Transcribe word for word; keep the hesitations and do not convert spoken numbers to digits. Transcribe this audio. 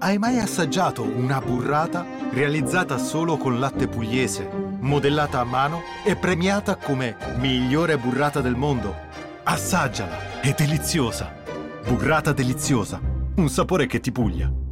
Hai mai assaggiato una burrata realizzata solo con latte pugliese, modellata a mano e premiata come migliore burrata del mondo? Assaggiala, è deliziosa. Burrata deliziosa, un sapore che ti puglia.